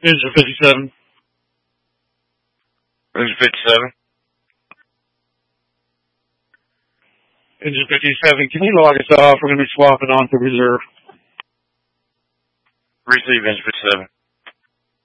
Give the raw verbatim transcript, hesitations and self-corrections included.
Engine fifty-seven. Engine fifty-seven. Engine fifty-seven, can you log us off? We're going to be swapping on to reserve. Receive Engine fifty-seven.